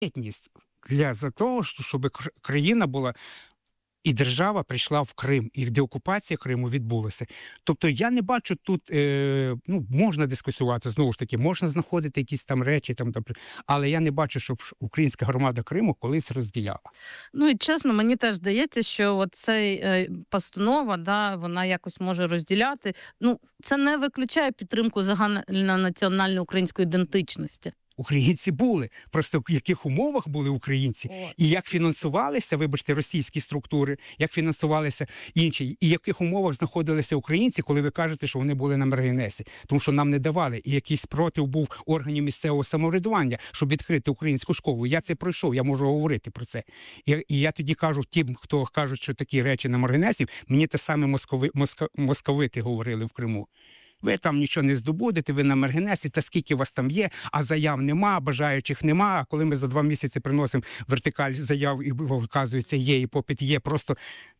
єдність за того, щоб країна була і держава прийшла в Крим, і деокупація Криму відбулася. Тобто я не бачу тут, можна дискусувати, знову ж таки, можна знаходити якісь там речі, але я не бачу, щоб українська громада Криму колись розділяла. Ну і чесно, мені теж здається, що цей постанова, вона якось може розділяти. Це не виключає підтримку загальнонаціональної української ідентичності. Українці були. Просто в яких умовах були українці, і як фінансувалися, російські структури, як фінансувалися інші, і в яких умовах знаходилися українці, коли ви кажете, що вони були на маргінесі. Тому що нам не давали, і якийсь спротив був органів місцевого самоврядування, щоб відкрити українську школу. Я це пройшов, я можу говорити про це. І я тоді кажу тим, хто кажуть, що такі речі на маргінесі, мені те саме московити говорили в Криму. Ви там нічого не здобудете, ви на маргінесі, та скільки вас там є, а заяв нема, бажаючих нема. А коли ми за 2 місяці приносимо вертикаль заяв і вказується є, і попит є, просто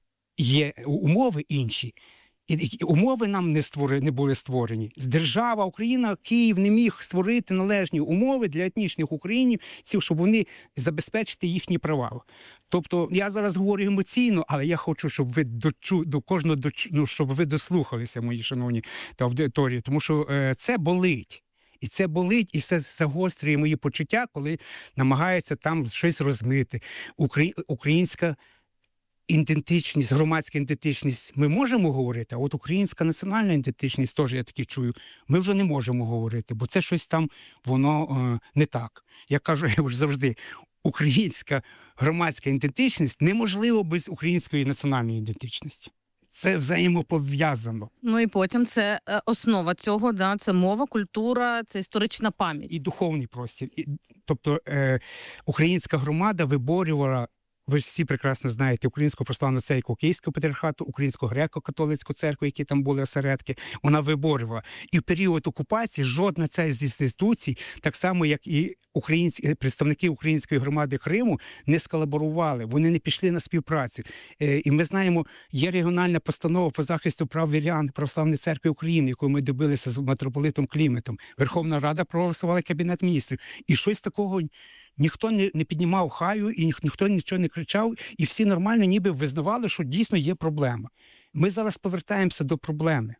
є умови інші. І умови нам не були створені. Держава, Україна, Київ не міг створити належні умови для етнічних українців, щоб вони забезпечити їхні права. Тобто, я зараз говорю емоційно, але я хочу, щоб ви до кожного, щоб ви дослухалися, мої шановні аудиторії, тому що це болить. І це болить, і це загострює мої почуття, коли намагаються там щось розмити. Українська ідентичність, громадська ідентичність ми можемо говорити, а от українська національна ідентичність, теж я таки чую, ми вже не можемо говорити, бо це щось там, воно не так. Я кажу, я вже завжди, українська громадська ідентичність неможливо без української національної ідентичності. Це взаємопов'язано. Ну і потім це основа цього, це мова, культура, це історична пам'ять. І духовний простір. Тобто українська громада виборювала, ви ж всі прекрасно знаєте, Українську православну церкву Київського патріархату, Українську греко-католицьку церкву, які там були осередки, вона виборювала. І в період окупації жодна ця з інституцій, так само, як і представники української громади Криму, не сколаборували, вони не пішли на співпрацю. І ми знаємо, є регіональна постанова по захисту прав вірян Православної церкви України, яку ми добилися з митрополитом Кліментом. Верховна Рада проголосувала, Кабінет міністрів. І щось такого ніхто не піднімав хаю, і ніхто нічого не кричав, і всі нормально ніби визнавали, що дійсно є проблема. Ми зараз повертаємося до проблеми.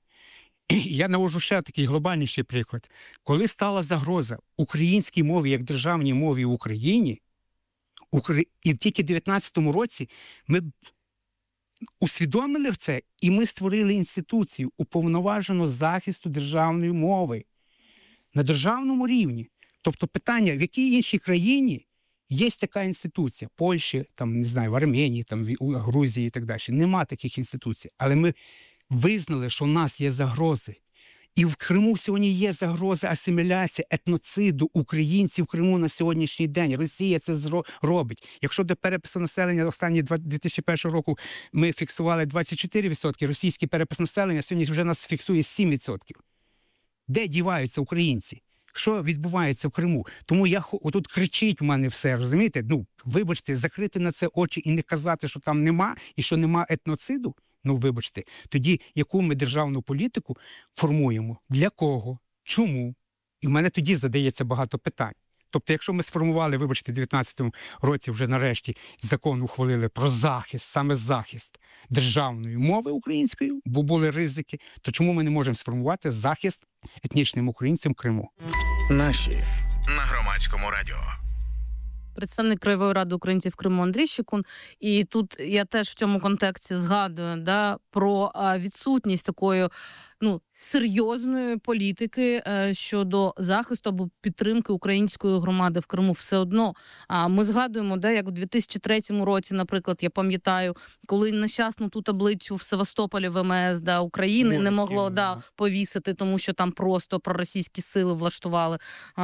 Я навожу ще такий глобальніший приклад. Коли стала загроза українській мові як державній мові в Україні, і тільки в 19-му році ми усвідомили в це, і ми створили інституцію уповноважену захисту державної мови на державному рівні. Тобто питання, в якій іншій країні є така інституція, Польщі, в Арменії, в Грузії і так далі. Нема таких інституцій. Але ми визнали, що в нас є загрози. І в Криму сьогодні є загрози асиміляції, етноциду українців в Криму на сьогоднішній день. Росія це робить. Якщо до перепису населення останні 2001 року ми фіксували 24%, російський перепис населення сьогодні вже нас фіксує 7%. Де діваються українці? Що відбувається в Криму? Тому отут кричить в мене все, розумієте? Вибачте, закрити на це очі і не казати, що там нема, і що нема етноциду, вибачте. Тоді яку ми державну політику формуємо? Для кого? Чому? І в мене тоді задається багато питань. Тобто, якщо ми сформували, вибачте, в 19-му році вже нарешті закон ухвалили про захист, саме захист державної мови української, бо були ризики, то чому ми не можемо сформувати захист етнічним українцям в Криму? Наші на Громадському радіо. Представник Краєвої ради українців в Криму Андрій Щекун. І тут я теж в цьому контексті згадую про відсутність такої серйозної політики щодо захисту або підтримки української громади в Криму все одно. Ми згадуємо, як у 2003 році, наприклад, я пам'ятаю, коли нещасну ту таблицю в Севастополі ВМС України не могло повісити, тому що там просто проросійські сили влаштували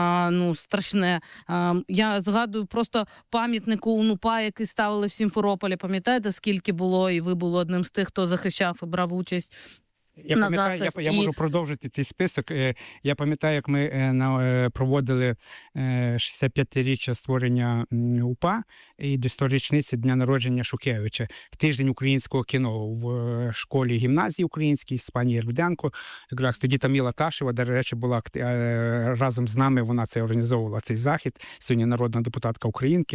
страшне. Я згадую просто пам'ятнику УНУПА, який ставили в Сімферополі. Пам'ятаєте, скільки було, і ви були одним з тих, хто захищав і брав участь. Я пам'ятаю, я можу продовжити цей список. Я пам'ятаю, як ми проводили 65-річчя створення УПА і до 100-річниці дня народження Шухевича. Тиждень українського кіно в школі-гімназії українській з пані Руденко. Якраз тоді Таміла Ташева, до речі, була разом з нами, вона це організовувала цей захід. Сьогодні народна депутатка Українки.